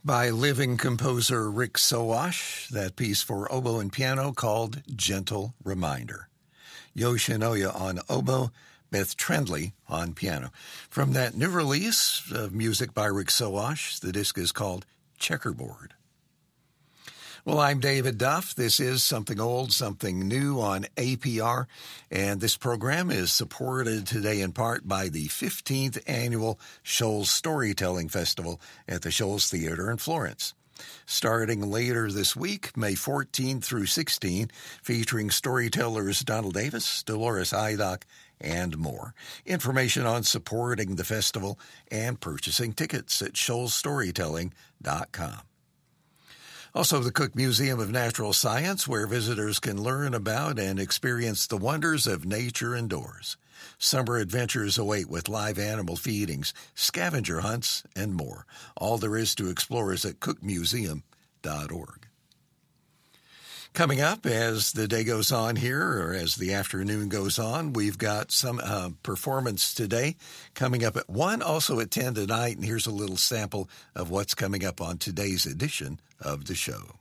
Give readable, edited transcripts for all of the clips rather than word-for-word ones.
By living composer Rick Sowash, that piece for oboe and piano called Gentle Reminder. Yoshinoya on oboe, Beth Trendley on piano. From that new release of music by Rick Sowash, the disc is called Checkerboard. Well, I'm David Duff. This is Something Old, Something New on APR, and this program is supported today in part by the 15th Annual Shoals Storytelling Festival at the Shoals Theater in Florence. Starting later this week, May 14 through 16, featuring storytellers Donald Davis, Dolores Idoc, and more. Information on supporting the festival and purchasing tickets at shoalsstorytelling.com. Also, the Cook Museum of Natural Science, where visitors can learn about and experience the wonders of nature indoors. Summer adventures await with live animal feedings, scavenger hunts, and more. All there is to explore is at cookmuseum.org. Coming up as the day goes on here, or as the afternoon goes on, we've got some performance today coming up at 1, also at 10 tonight, and here's a little sample of what's coming up on today's edition of the show.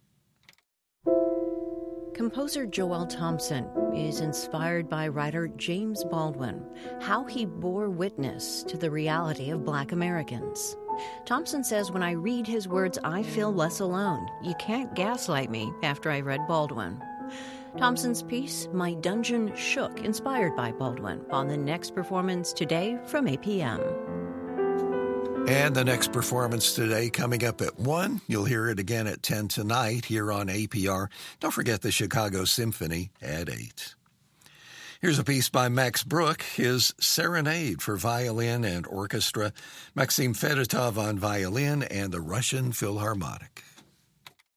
Composer Joel Thompson is inspired by writer James Baldwin, how he bore witness to the reality of Black Americans. Thompson says, when I read his words, I feel less alone. You can't gaslight me after I read Baldwin. Thompson's piece, My Dungeon Shook, inspired by Baldwin, on the next performance today from APM. And the next performance today coming up at 1. You'll hear it again at 10 tonight here on APR. Don't forget the Chicago Symphony at 8. Here's a piece by Max Bruch, his Serenade for violin and orchestra, Maxim Fedotov on violin, and the Russian Philharmonic.